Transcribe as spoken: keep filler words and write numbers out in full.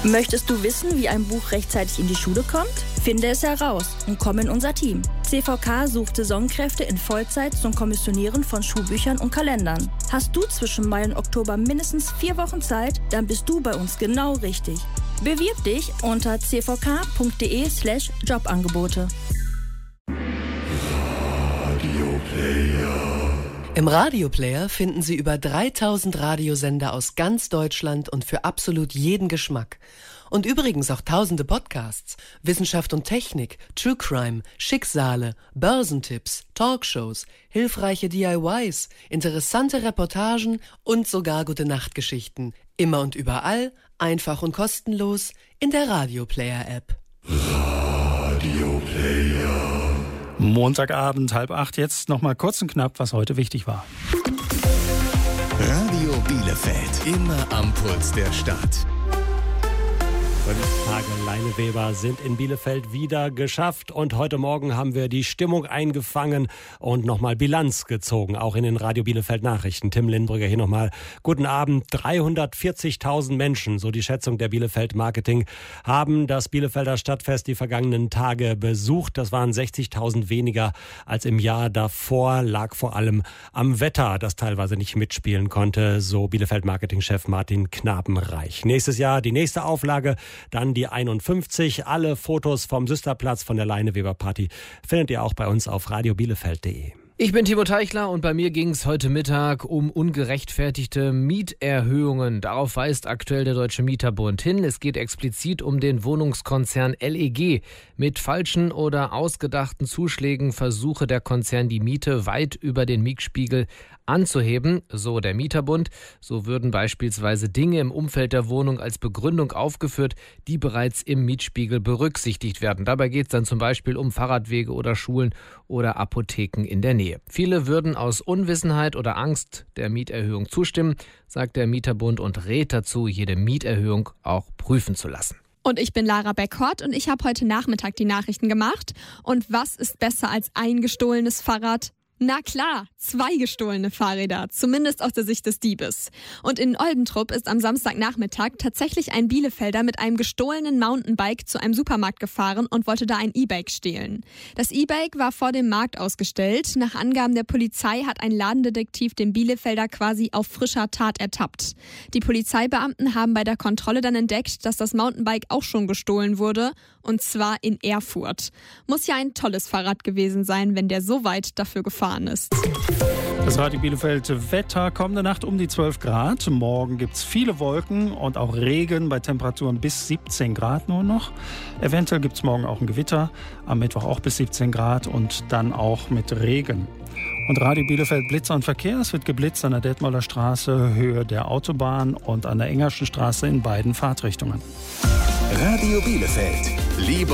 Möchtest du wissen, wie ein Buch rechtzeitig in die Schule kommt? Finde es heraus und komm in unser Team. C V K sucht Saisonkräfte in Vollzeit zum Kommissionieren von Schulbüchern und Kalendern. Hast du zwischen Mai und Oktober mindestens vier Wochen Zeit, dann bist du bei uns genau richtig. Bewirb dich unter c v k punkt d e slash Jobangebote. Im Radioplayer finden Sie über dreitausend Radiosender aus ganz Deutschland und für absolut jeden Geschmack. Und übrigens auch tausende Podcasts, Wissenschaft und Technik, True Crime, Schicksale, Börsentipps, Talkshows, hilfreiche D I Ys, interessante Reportagen und sogar Gute-Nacht-Geschichten. Immer und überall, einfach und kostenlos in der Radioplayer-App. Radioplayer. Montagabend, halb acht, jetzt nochmal kurz und knapp, was heute wichtig war. Radio Bielefeld, immer am Puls der Stadt. Fünf Tage Leineweber sind in Bielefeld wieder geschafft und heute Morgen haben wir die Stimmung eingefangen und nochmal Bilanz gezogen, auch in den Radio Bielefeld Nachrichten. Tim Lindbrügger hier nochmal. Guten Abend. dreihundertvierzigtausend Menschen, so die Schätzung der Bielefeld Marketing, haben das Bielefelder Stadtfest die vergangenen Tage besucht. Das waren sechzigtausend weniger als im Jahr davor, lag vor allem am Wetter, das teilweise nicht mitspielen konnte, so Bielefeld Marketingchef Martin Knabenreich. Nächstes Jahr die nächste Auflage, dann die einundfünfzig. Alle Fotos vom Süsterplatz von der Leineweber Party findet ihr auch bei uns auf radio bielefeld punkt de. Ich bin Timo Teichler und bei mir ging es heute Mittag um ungerechtfertigte Mieterhöhungen. Darauf weist aktuell der Deutsche Mieterbund hin. Es geht explizit um den Wohnungskonzern L E G. Mit falschen oder ausgedachten Zuschlägen versuche der Konzern die Miete weit über den Mietspiegel anzuheben, so der Mieterbund. So würden beispielsweise Dinge im Umfeld der Wohnung als Begründung aufgeführt, die bereits im Mietspiegel berücksichtigt werden. Dabei geht es dann zum Beispiel um Fahrradwege oder Schulen oder Apotheken in der Nähe. Viele würden aus Unwissenheit oder Angst der Mieterhöhung zustimmen, sagt der Mieterbund und rät dazu, jede Mieterhöhung auch prüfen zu lassen. Und ich bin Lara Beckhort und ich habe heute Nachmittag die Nachrichten gemacht. Und was ist besser als ein gestohlenes Fahrrad? Na klar, zwei gestohlene Fahrräder, zumindest aus der Sicht des Diebes. Und in Oldentrupp ist am Samstagnachmittag tatsächlich ein Bielefelder mit einem gestohlenen Mountainbike zu einem Supermarkt gefahren und wollte da ein E-Bike stehlen. Das E-Bike war vor dem Markt ausgestellt. Nach Angaben der Polizei hat ein Ladendetektiv den Bielefelder quasi auf frischer Tat ertappt. Die Polizeibeamten haben bei der Kontrolle dann entdeckt, dass das Mountainbike auch schon gestohlen wurde, und zwar in Erfurt. Muss ja ein tolles Fahrrad gewesen sein, wenn der so weit dafür gefahren ist. Das Radio Bielefeld Wetter, kommende Nacht um die zwölf Grad. Morgen gibt es viele Wolken und auch Regen bei Temperaturen bis siebzehn Grad nur noch. Eventuell gibt es morgen auch ein Gewitter, am Mittwoch auch bis siebzehn Grad und dann auch mit Regen. Und Radio Bielefeld Blitzer und Verkehr. Es wird geblitzt an der Detmolder Straße, Höhe der Autobahn, und an der Engerschen Straße in beiden Fahrtrichtungen. Radio Bielefeld. Liebe